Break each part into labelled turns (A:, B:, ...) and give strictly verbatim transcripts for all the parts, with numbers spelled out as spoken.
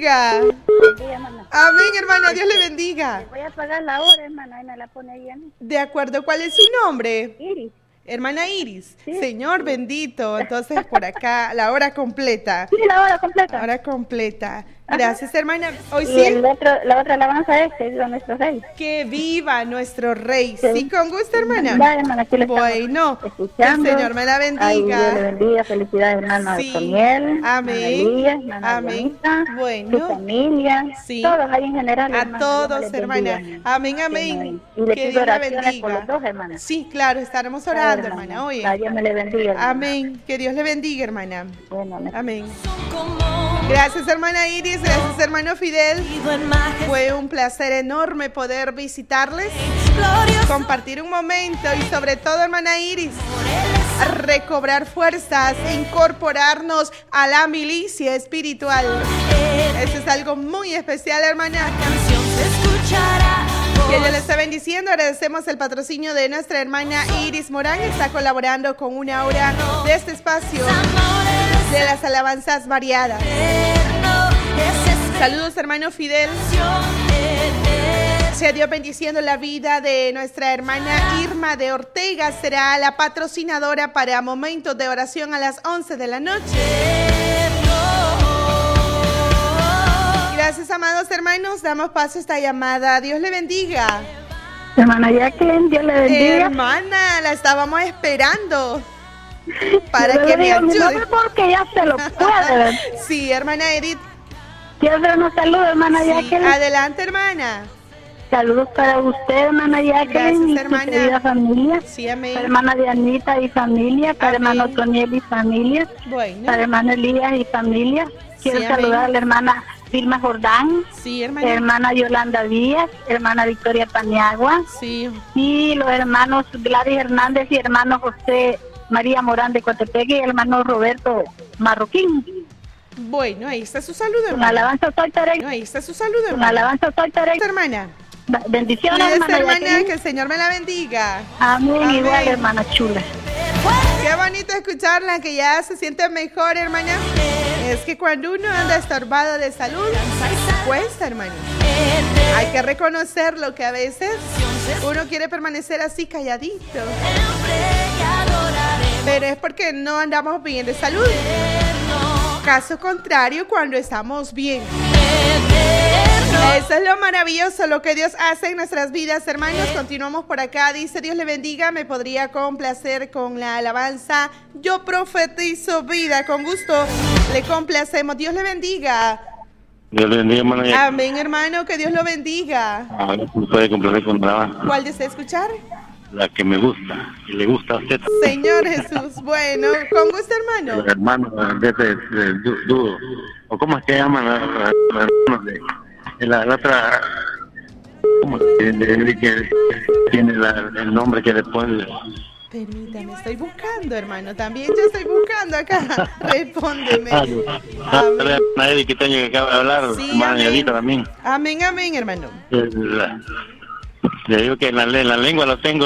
A: bendiga.
B: Sí, hermana.
A: Amén, hermana, Dios le bendiga.
B: Voy a pagar la hora, hermana, ahí me la pone ahí a mí.
A: De acuerdo, ¿cuál es su nombre?
B: Iris.
A: Hermana Iris.
B: Sí.
A: Señor bendito, entonces por acá, la hora completa.
B: Sí, la hora completa.
A: La hora completa. Gracias, hermana. Hoy
B: Y
A: sí.
B: el otro, la otra alabanza es que viva nuestro rey.
A: Que viva nuestro rey. Sí,
B: Sí.
A: con gusto, hermana.
B: Vale, hermana, aquí le estamos
A: Bueno,
B: escuchando.
A: el Señor me la bendiga.
B: Ay, Dios le bendiga. Felicidades, hermano
A: Sí.
B: Antoniel.
A: Amén.
B: Hermana Elías, hermana
A: Amén.
B: Dianita,
A: Bueno.
B: su familia.
A: Sí.
B: Todos ahí en general,
A: A
B: hermana.
A: todos,
B: Dios les
A: hermana.
B: bendiga.
A: Amén, amén.
B: Y le
A: Que
B: pido
A: Dios la
B: oraciones
A: bendiga.
B: por los dos, hermana.
A: Sí, claro, estaremos
B: Ay,
A: orando, hermana. Oye.
B: Ay, Dios me le bendiga, hermana.
A: Amén. Que Dios le bendiga, hermana.
B: Bueno, amén.
A: Amén. Gracias, hermana Iris. Gracias, hermano Fidel. Fue un placer enorme poder visitarles, compartir un momento y sobre todo, hermana Iris, recobrar fuerzas e incorporarnos a la milicia espiritual. Eso es algo muy especial, hermana. Que Dios le esté bendiciendo. Agradecemos el patrocinio de nuestra hermana Iris Morán. Está colaborando con una hora de este espacio de las alabanzas variadas. Saludos, hermano Fidel. Sea Dios bendiciendo la vida de nuestra hermana Irma de Ortega. Será la patrocinadora para momentos de oración a las once de la noche. Gracias, amados hermanos. Damos paso a esta llamada. Dios le bendiga.
B: Hermana Jacqueline, Dios le bendiga.
A: Hermana, la estábamos esperando para
B: Yo
A: que
B: le
A: me
B: digo mi
A: ayude.
B: nombre porque ya se lo puede.
A: Sí, hermana Edith.
B: Quiero hacer unos saludos, hermana
A: Sí,
B: Jacqueline.
A: adelante, hermana.
B: Saludos para usted, hermana Jacqueline,
A: Gracias,
B: y
A: hermana.
B: su querida familia.
A: Sí, amén.
B: Para hermana Dianita y familia, para
A: Amén.
B: hermano Toniel y familia,
A: Bueno.
B: para hermano Elías y familia. Quiero
A: Sí,
B: saludar
A: amén.
B: a la hermana Vilma Jordán,
A: Sí, hermana.
B: hermana Yolanda Díaz, hermana Victoria Paniagua,
A: Sí.
B: y los hermanos Gladys Hernández y hermano José María Morán de Coatepec y hermano Roberto Marroquín.
A: Bueno, ahí está su saludo,
B: Con
A: hermana.
B: alabanza soy Tere.
A: No, ahí está su saludo,
B: Con
A: hermana.
B: alabanza soy Tere.
A: Hermana.
B: Bendiciones,
A: Cuídese,
B: hermana.
A: hermana,
B: Jacqueline.
A: que el Señor me la bendiga.
B: Amén,
A: Amén.
B: igual, hermana chula.
A: Qué bonito escucharla, que ya se siente mejor, hermana. Es que cuando uno anda estorbado de salud, cuesta, hermano. Hay que reconocer lo que a veces uno quiere permanecer así calladito. Pero es porque no andamos bien de salud. Caso contrario, cuando estamos bien. Eso es lo maravilloso, lo que Dios hace en nuestras vidas, hermanos. Continuamos por acá. Dice, Dios le bendiga. Me podría complacer con la alabanza. Yo profetizo vida. Con gusto le complacemos. Dios le bendiga.
C: Dios le bendiga, hermano.
A: Amén, hermano. Que Dios lo bendiga.
C: Ahora se puede complacer con la,
A: ¿Cuál desea escuchar?
C: la que me gusta, y le gusta a usted.
A: Señor Jesús. Bueno, con gusto, hermano.
C: Los hermanos de ese de, du- dúo. ¿O cómo es que llaman a- a- los hermanos de, de la, la otra? ¿Cómo que, de- de- que tiene la- el nombre que le pone?
A: Permítame, estoy buscando, hermano. También yo estoy buscando acá. Respóndeme.
C: Ah,
A: Amén.
C: a Eddie que tengo que acaba de hablar,
A: Sí,
C: hermana
A: amén.
C: Yadita también.
A: Amén, amén, hermano.
C: La- Le digo que en la, en la lengua lo tengo.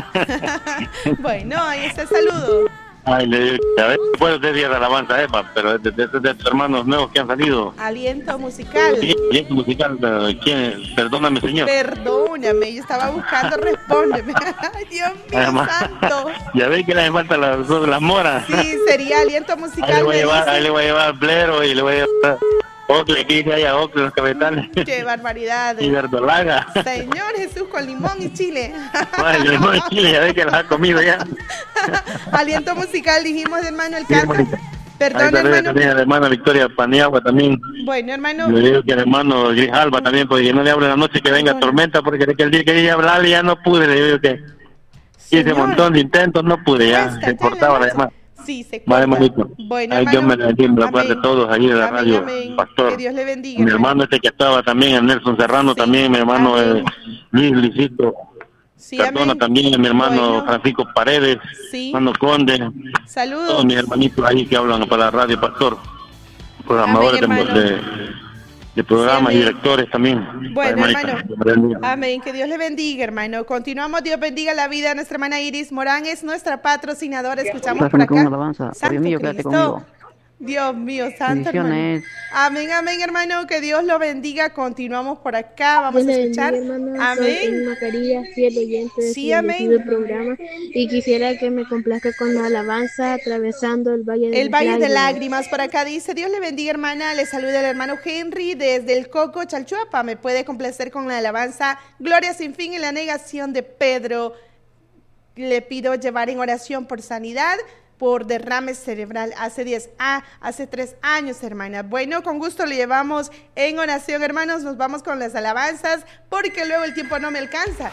A: Bueno, ahí está el saludo.
C: Ay, le digo, a ver, puedo decir la alabanza, Epa, pero de, de, de, de estos hermanos nuevos que han salido.
A: Aliento musical.
C: Sí, bien musical, pero ¿quién? Perdóname, señor.
A: Perdóname, yo estaba buscando, respóndeme. Ay, Dios mío
C: Además,
A: santo.
C: ya ve que le hace falta las, las moras.
A: Sí, sería aliento
C: Ahí
A: musical.
C: le voy a
A: me
C: llevar,
A: dice.
C: ahí le voy a llevar Blero y le voy a llevar Ocle, que dice allá Ocle, los capitales.
A: Qué barbaridad.
C: Y verdolaga.
A: Señor Jesús, con limón y chile.
C: Ay, el limón de Chile, ya ve que las ha comido ya.
A: Aliento musical, dijimos, hermano, el
C: Sí,
A: canto.
C: hermanita.
A: Perdón,
C: Ahí saluda
A: hermano.
C: también a la hermana Victoria Paniagua también.
A: Bueno, hermano.
C: Le digo que el hermano Grijalba también, porque no le hablo en la noche que venga
A: Bueno.
C: tormenta, porque que el día que quería hablarle ya no pude, le digo que hice
A: Señor,
C: un montón de intentos, no pude, ya
A: cuesta,
C: se cortaba la
A: cállate.
C: llamada.
A: Sí, se
C: Vale,
A: corta.
C: hermanito.
A: Bueno,
C: Ay, Dios me
A: hermano.
C: la bendiga, la paz de
A: Amén.
C: todos allí de la
A: Amén,
C: radio,
A: amén.
C: pastor.
A: Que Dios le bendiga.
C: Mi hermano este que estaba también, el Nelson Serrano
A: Sí,
C: también, mi hermano
A: amén.
C: eh, Luis Luisito
A: Sí,
C: Cardona
A: amén.
C: también, mi hermano
A: Bueno.
C: Francisco Paredes,
A: Sí.
C: hermano Conde, todos
A: Saludos.
C: mis hermanitos ahí que hablan para la radio, pastor, programadores
A: Amén,
C: de,
A: hermano.
C: de, de programas
A: Sí,
C: y
A: amén.
C: directores también.
A: Bueno,
C: Hermanita,
A: hermano.
C: Dios me bendiga.
A: Amén, que Dios le bendiga, hermano. Continuamos, Dios bendiga la vida de nuestra hermana Iris Morán, es nuestra patrocinadora. Escuchamos por
D: Pásame con
A: acá.
D: una alabanza.
A: Santo
D: Dios mío, quédate
A: Cristo.
D: conmigo.
A: Dios mío, santo hermano. Amén, amén, hermano, que Dios lo bendiga. Continuamos por acá, vamos a escuchar.
D: Hermano,
A: amén.
D: Soy Emma Carillas, fiel oyente de
A: sí, amén.
D: del programa, y quisiera que me complazca con la alabanza Atravesando el Valle de
A: El Valle de Lágrimas. Por acá dice, Dios le bendiga, hermana. Le saluda el hermano Henry desde el Coco, Chalchuapa. Me puede complacer con la alabanza Gloria sin fin en la negación de Pedro. Le pido llevar en oración por sanidad, por derrame cerebral hace diez, ah, hace tres años, hermana. Bueno, con gusto le llevamos en oración, hermanos. Nos vamos con las alabanzas porque luego el tiempo no me alcanza.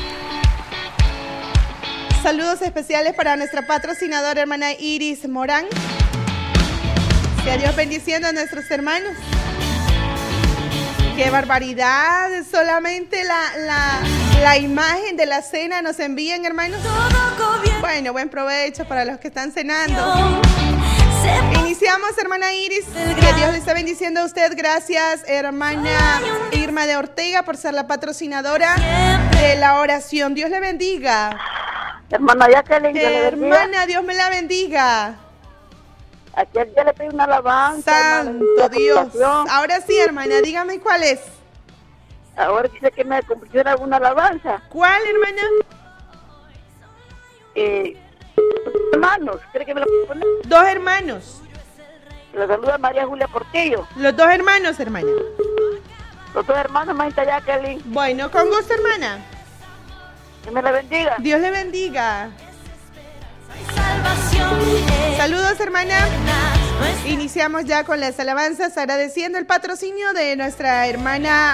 A: Saludos especiales para nuestra patrocinadora, hermana Iris Morán. Que Dios bendiciendo a nuestros hermanos. ¡Qué barbaridad! Solamente la, la, la imagen de la cena nos envían, hermanos. Bueno, buen provecho para los que están cenando. Iniciamos, hermana Iris. Que Dios le esté bendiciendo a usted. Gracias, hermana Irma de Ortega, por ser la patrocinadora de la oración. Dios le bendiga.
B: Hermana Jacqueline, Dios le bendiga.
A: Hermana, Dios me la bendiga.
B: Aquí ya le pido una alabanza.
A: Santo Dios. Ahora sí, hermana, dígame cuál es.
B: Ahora dice que me compusiera alguna alabanza.
A: ¿Cuál, hermana?
B: Eh, hermanos, ¿cree que me lo puedo poner?
A: Dos hermanos.
B: Le saluda María Julia Portillo.
A: Los dos hermanos, hermana.
B: Los dos hermanos, manita Jacqueline.
A: Bueno, con gusto, hermana.
B: Que me la bendiga.
A: Dios le bendiga. Saludos, hermana. Iniciamos ya con las alabanzas, agradeciendo el patrocinio de nuestra hermana